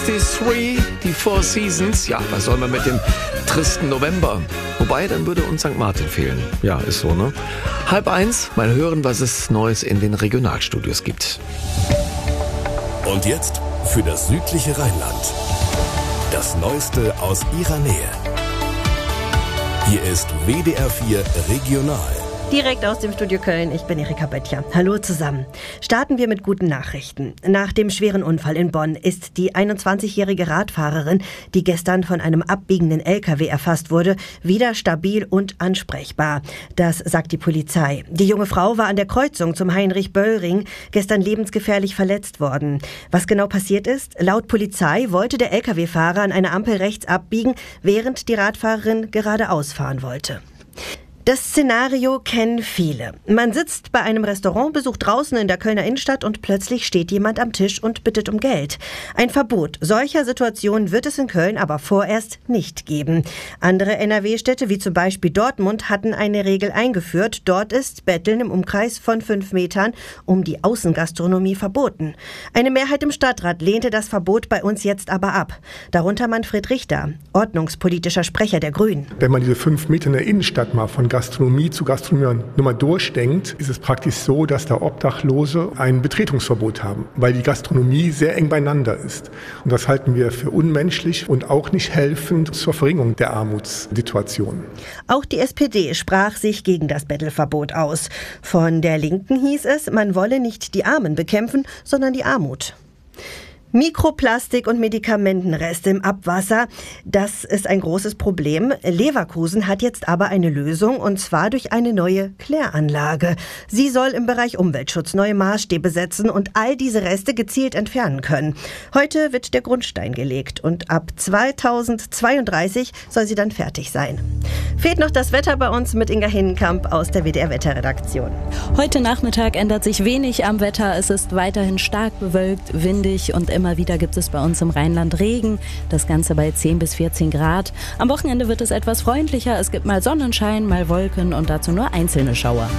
63, die Four Seasons. Ja, was soll man mit dem tristen November? Wobei, dann würde uns St. Martin fehlen. Ja, ist so, ne? 12:30, mal hören, was es Neues in den Regionalstudios gibt. Und jetzt für das südliche Rheinland. Das Neueste aus ihrer Nähe. Hier ist WDR 4 Regional. Direkt aus dem Studio Köln, ich bin Erika Böttcher. Hallo zusammen. Starten wir mit guten Nachrichten. Nach dem schweren Unfall in Bonn ist die 21-jährige Radfahrerin, die gestern von einem abbiegenden LKW erfasst wurde, wieder stabil und ansprechbar. Das sagt die Polizei. Die junge Frau war an der Kreuzung zum Heinrich-Böll-Ring gestern lebensgefährlich verletzt worden. Was genau passiert ist? Laut Polizei wollte der LKW-Fahrer an einer Ampel rechts abbiegen, während die Radfahrerin geradeaus fahren wollte. Das Szenario kennen viele. Man sitzt bei einem Restaurantbesuch draußen in der Kölner Innenstadt und plötzlich steht jemand am Tisch und bittet um Geld. Ein Verbot solcher Situationen wird es in Köln aber vorerst nicht geben. Andere NRW-Städte, wie zum Beispiel Dortmund, hatten eine Regel eingeführt. Dort ist Betteln im Umkreis von 5 Metern um die Außengastronomie verboten. Eine Mehrheit im Stadtrat lehnte das Verbot bei uns jetzt aber ab. Darunter Manfred Richter, ordnungspolitischer Sprecher der Grünen. Wenn man diese 5 Meter in der Innenstadt mal von Gastronomie zu Gastronomie nur mal durchdenkt, ist es praktisch so, dass da Obdachlose ein Betretungsverbot haben, weil die Gastronomie sehr eng beieinander ist. Und das halten wir für unmenschlich und auch nicht helfend zur Verringerung der Armutssituation. Auch die SPD sprach sich gegen das Bettelverbot aus. Von der Linken hieß es, man wolle nicht die Armen bekämpfen, sondern die Armut. Mikroplastik und Medikamentenreste im Abwasser, das ist ein großes Problem. Leverkusen hat jetzt aber eine Lösung, und zwar durch eine neue Kläranlage. Sie soll im Bereich Umweltschutz neue Maßstäbe setzen und all diese Reste gezielt entfernen können. Heute wird der Grundstein gelegt und ab 2032 soll sie dann fertig sein. Fehlt noch das Wetter bei uns mit Inga Hinnenkamp aus der WDR-Wetterredaktion. Heute Nachmittag ändert sich wenig am Wetter. Es ist weiterhin stark bewölkt, windig und immer wieder gibt es bei uns im Rheinland Regen. Das Ganze bei 10 bis 14 Grad. Am Wochenende wird es etwas freundlicher. Es gibt mal Sonnenschein, mal Wolken und dazu nur einzelne Schauer.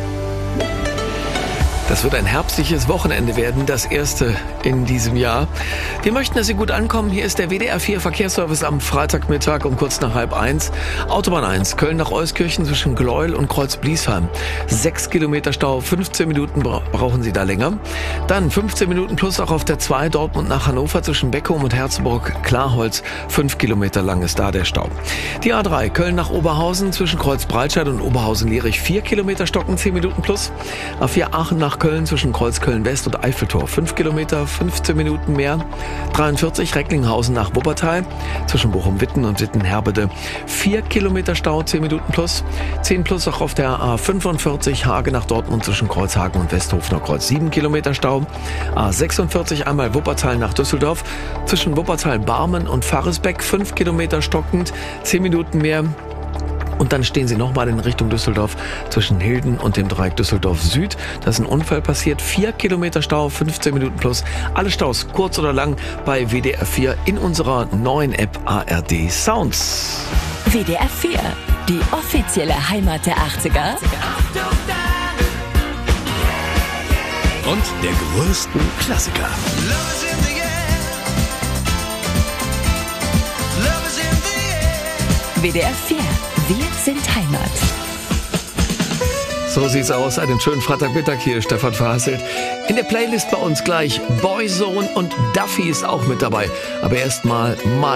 Das wird ein herbstliches Wochenende werden, das erste in diesem Jahr. Wir möchten, dass Sie gut ankommen. Hier ist der WDR 4 Verkehrsservice am Freitagmittag um kurz nach 12:30. Autobahn 1, Köln nach Euskirchen zwischen Gleuel und Kreuz-Bliesheim. 6 Kilometer Stau, 15 Minuten brauchen Sie da länger. Dann 15 Minuten plus auch auf der 2, Dortmund nach Hannover zwischen Beckum und Herzburg-Klarholz. 5 Kilometer lang ist da der Stau. Die A3, Köln nach Oberhausen zwischen Kreuz-Breitscheid und Oberhausen-Lierich. 4 Kilometer stocken, 10 Minuten plus. A4 Aachen nach Köln zwischen Kreuzköln-West und Eiffeltor. 5 Kilometer, 15 Minuten mehr. 43 Recklinghausen nach Wuppertal zwischen Bochum-Witten und Witten-Herbede. 4 Kilometer Stau, 10 Minuten plus. 10 plus auch auf der A45 Hage nach Dortmund zwischen Kreuzhagen und Westhofener Kreuz. 7 Kilometer Stau. A46 einmal Wuppertal nach Düsseldorf zwischen Wuppertal-Barmen und Farresbeck. 5 Kilometer stockend, 10 Minuten mehr. Und dann stehen Sie nochmal in Richtung Düsseldorf zwischen Hilden und dem Dreieck Düsseldorf Süd. Da ist ein Unfall passiert. 4 Kilometer Stau, 15 Minuten plus. Alle Staus, kurz oder lang, bei WDR 4 in unserer neuen App ARD Sounds. WDR 4, die offizielle Heimat der 80er. Und der größten Klassiker. WDR 4, wir sind Heimat. So sieht's aus. Einen schönen Freitagmittag hier, Stefan Verhasselt. In der Playlist bei uns gleich Boyzone und Duffy ist auch mit dabei. Aber erstmal